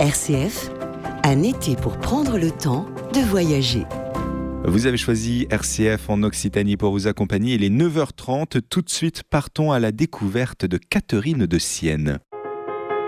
RCF, un été pour prendre le temps de voyager. Vous avez choisi RCF en Occitanie pour vous accompagner. Il est 9h30. Tout de suite, partons à la découverte de Catherine de Sienne.